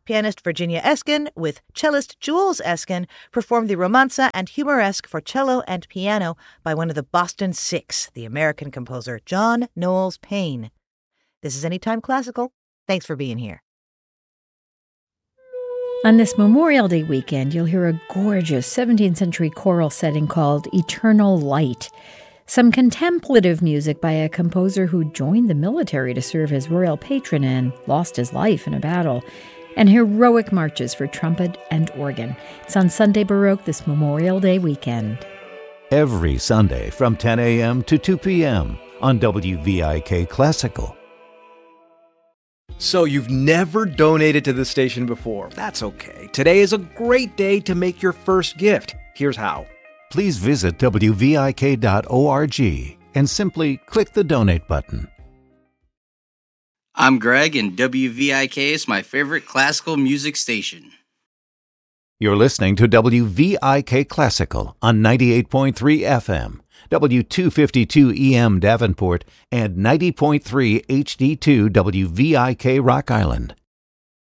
Pianist Virginia Eskin with cellist Jules Eskin performed the romanza and humoresque for cello and piano by one of the Boston Six, the American composer John Knowles Paine. This is Anytime Classical. Thanks for being here. On this Memorial Day weekend, you'll hear a gorgeous 17th century choral setting called Eternal Light. Some contemplative music by a composer who joined the military to serve his royal patron and lost his life in a battle, and heroic marches for trumpet and organ. It's on Sunday Baroque this Memorial Day weekend. Every Sunday from 10 a.m. to 2 p.m. on WVIK Classical. So you've never donated to the station before. That's okay. Today is a great day to make your first gift. Here's how. Please visit WVIK.org and simply click the donate button. I'm Greg, and WVIK is my favorite classical music station. You're listening to WVIK Classical on 98.3 FM, W252 EM Davenport, and 90.3 HD2 WVIK Rock Island.